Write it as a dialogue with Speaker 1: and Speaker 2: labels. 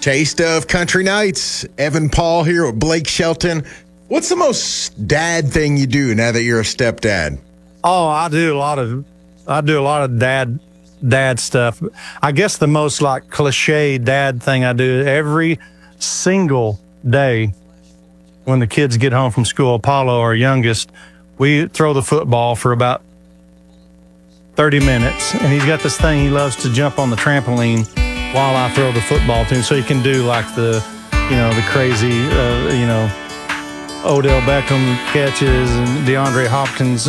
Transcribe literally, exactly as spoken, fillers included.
Speaker 1: Taste of Country Nights. Evan Paul here with Blake Shelton. What's the most dad thing you do now that you're a stepdad?
Speaker 2: Oh, I do a lot of, I do a lot of dad, dad stuff. I guess the most like cliche dad thing I do every single day when the kids get home from school, Apollo, our youngest, we throw the football for about thirty minutes. And he's got this thing, he loves to jump on the trampoline while I throw the football to him. So he can do like the, you know, the crazy, uh, you know, Odell Beckham catches and DeAndre Hopkins